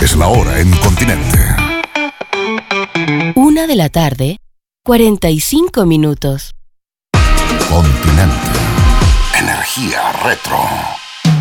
Es la hora en Continente. 1:45 PM. Continente. Energía retro.